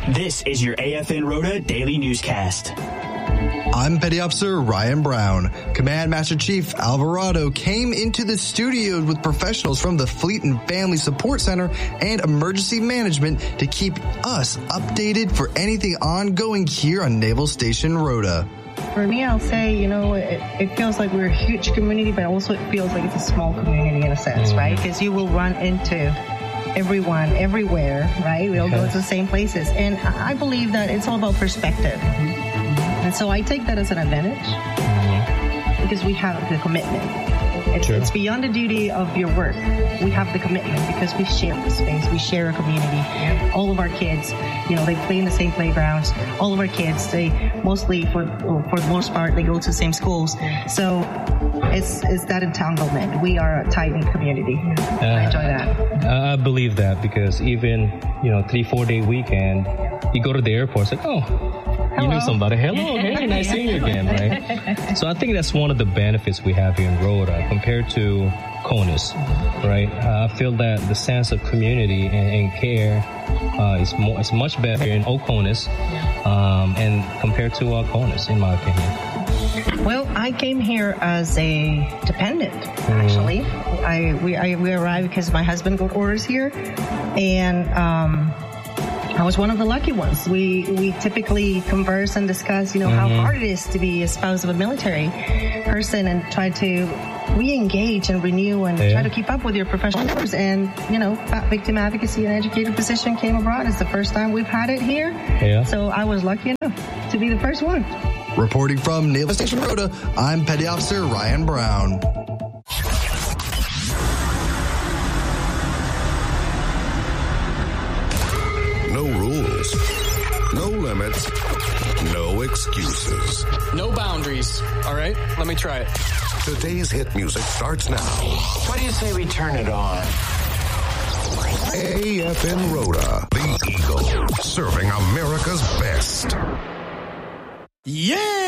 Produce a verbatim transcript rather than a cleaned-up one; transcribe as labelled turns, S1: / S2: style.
S1: This is your A F N Rota Daily Newscast.
S2: I'm Petty Officer Ryan Brown. Command Master Chief Alvarado came into the studio with professionals from the Fleet and Family Support Center and Emergency Management to keep us updated for anything ongoing here on Naval Station Rota.
S3: For me, I'll say, you know, it, it feels like we're a huge community, but also it feels like it's a small community in a sense, right? Because you will run into everyone, everywhere, right? We all okay. go to the same places. And I believe that it's all about perspective. And so I take that as an advantage mm-hmm. because we have the commitment. It's, it's beyond the duty of your work. We have the commitment because we share the space. We share a community. Yeah. All of our kids, you know, they play in the same playgrounds. All of our kids, they mostly, for for the most part, they go to the same schools. So it's it's that entanglement. We are a tight-knit community. Uh, I enjoy that.
S4: I believe that because even, you know, three, four-day weekend, you go to the airport, it's like, oh, you knew somebody. Hello, hey, nice seeing you again, right? So I think that's one of the benefits we have here in Rota compared to CONUS, right? Uh, I feel that the sense of community and, and care uh, is more, is much better in OCONUS um, and compared to uh, CONUS, in my opinion.
S3: Well, I came here as a dependent, actually. Mm. I we I, we arrived because my husband got orders here, and um, I was one of the lucky ones. We we typically converse and discuss, you know, mm-hmm. how hard it is to be a spouse of a military person and try to re-engage and renew and yeah. try to keep up with your professional members. And, you know, victim advocacy and educator position came abroad. It's the first time we've had it here. Yeah. So I was lucky enough to be the first one.
S2: Reporting from Naval Station Rota, I'm Petty Officer Ryan Brown.
S5: No rules, no limits, no excuses.
S6: No boundaries, all right? Let me try it.
S5: Today's hit music starts now.
S7: What do you say we turn it on?
S5: A F N Rota, the Eagle, serving America's best.
S8: Yeah!